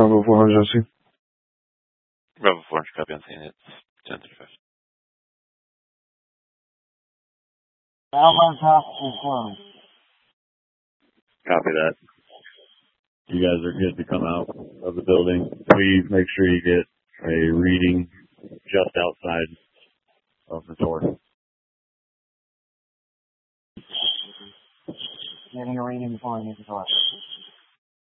Bravo 400, Jesse. Bravo 400, copy on scene. It's 10:35. Alvarez House is closed. Copy that. You guys are good to come out of the building. Please make sure you get a reading just outside of the door. Getting a reading before I get the door.